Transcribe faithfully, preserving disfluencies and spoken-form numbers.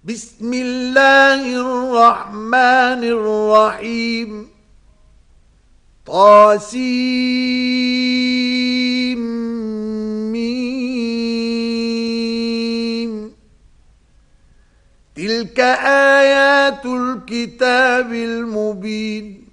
بسم الله الرحمن الرحيم. طاسيم ميم. تلك آيات الكتاب المبين.